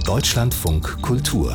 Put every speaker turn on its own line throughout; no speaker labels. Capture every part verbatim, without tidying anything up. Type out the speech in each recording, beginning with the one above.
Deutschlandfunk Kultur.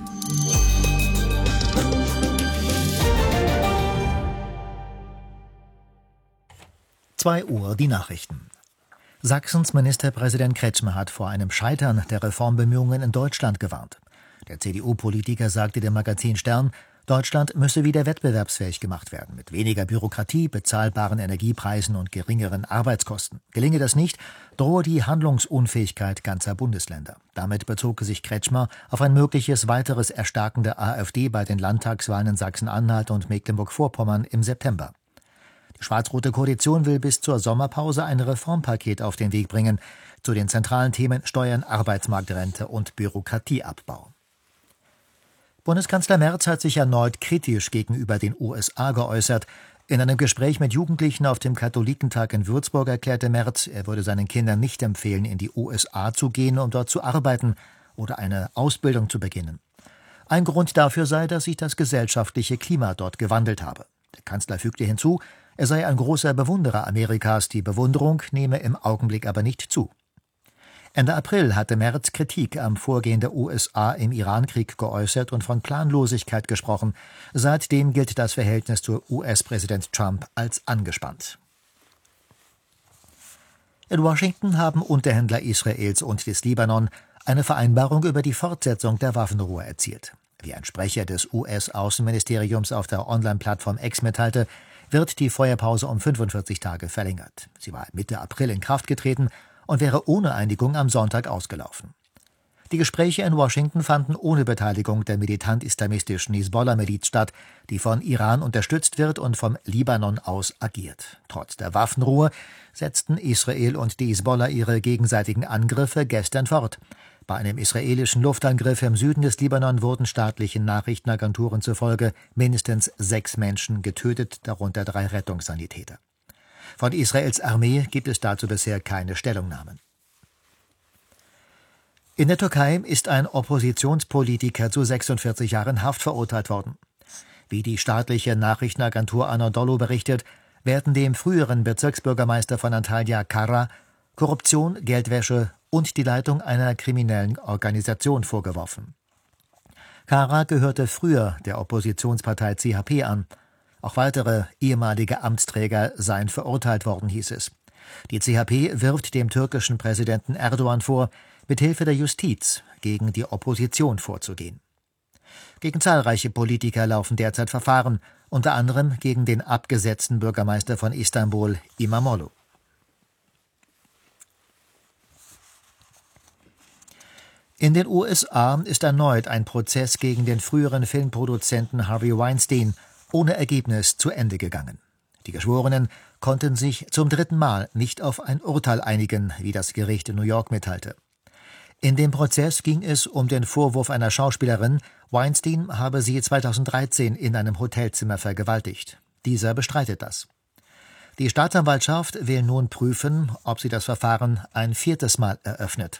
zwei Uhr die Nachrichten. Sachsens Ministerpräsident Kretschmer hat vor einem Scheitern der Reformbemühungen in Deutschland gewarnt. Der C D U-Politiker sagte dem Magazin Stern, Deutschland müsse wieder wettbewerbsfähig gemacht werden, mit weniger Bürokratie, bezahlbaren Energiepreisen und geringeren Arbeitskosten. Gelinge das nicht, drohe die Handlungsunfähigkeit ganzer Bundesländer. Damit bezog sich Kretschmer auf ein mögliches weiteres Erstarken der AfD bei den Landtagswahlen in Sachsen-Anhalt und Mecklenburg-Vorpommern im September. Die schwarz-rote Koalition will bis zur Sommerpause ein Reformpaket auf den Weg bringen, zu den zentralen Themen Steuern, Arbeitsmarktrente und Bürokratieabbau. Bundeskanzler Merz hat sich erneut kritisch gegenüber den U S A geäußert. In einem Gespräch mit Jugendlichen auf dem Katholikentag in Würzburg erklärte Merz, er würde seinen Kindern nicht empfehlen, in die U S A zu gehen, um dort zu arbeiten oder eine Ausbildung zu beginnen. Ein Grund dafür sei, dass sich das gesellschaftliche Klima dort gewandelt habe. Der Kanzler fügte hinzu, er sei ein großer Bewunderer Amerikas, die Bewunderung nehme im Augenblick aber nicht zu. Ende April hatte Merz Kritik am Vorgehen der U S A im Irankrieg geäußert und von Planlosigkeit gesprochen. Seitdem gilt das Verhältnis zu U S-Präsident Trump als angespannt. In Washington haben Unterhändler Israels und des Libanon eine Vereinbarung über die Fortsetzung der Waffenruhe erzielt. Wie ein Sprecher des U S-Außenministeriums auf der Online-Plattform X mitteilte, wird die Feuerpause um fünfundvierzig Tage verlängert. Sie war Mitte April in Kraft getreten und wäre ohne Einigung am Sonntag ausgelaufen. Die Gespräche in Washington fanden ohne Beteiligung der militant-islamistischen Hisbollah-Miliz statt, die von Iran unterstützt wird und vom Libanon aus agiert. Trotz der Waffenruhe setzten Israel und die Hisbollah ihre gegenseitigen Angriffe gestern fort. Bei einem israelischen Luftangriff im Süden des Libanon wurden staatlichen Nachrichtenagenturen zufolge mindestens sechs Menschen getötet, darunter drei Rettungssanitäter. Von Israels Armee gibt es dazu bisher keine Stellungnahmen. In der Türkei ist ein Oppositionspolitiker zu sechsundvierzig Jahren Haft verurteilt worden. Wie die staatliche Nachrichtenagentur Anadolu berichtet, werden dem früheren Bezirksbürgermeister von Antalya Kara Korruption, Geldwäsche und die Leitung einer kriminellen Organisation vorgeworfen. Kara gehörte früher der Oppositionspartei C H P an. Auch weitere ehemalige Amtsträger seien verurteilt worden, hieß es. Die C H P wirft dem türkischen Präsidenten Erdogan vor, mithilfe der Justiz gegen die Opposition vorzugehen. Gegen zahlreiche Politiker laufen derzeit Verfahren, unter anderem gegen den abgesetzten Bürgermeister von Istanbul, İmamoğlu. In den U S A ist erneut ein Prozess gegen den früheren Filmproduzenten Harvey Weinstein ohne Ergebnis zu Ende gegangen. Die Geschworenen konnten sich zum dritten Mal nicht auf ein Urteil einigen, wie das Gericht in New York mitteilte. In dem Prozess ging es um den Vorwurf einer Schauspielerin, Weinstein habe sie zweitausenddreizehn in einem Hotelzimmer vergewaltigt. Dieser bestreitet das. Die Staatsanwaltschaft will nun prüfen, ob sie das Verfahren ein viertes Mal eröffnet.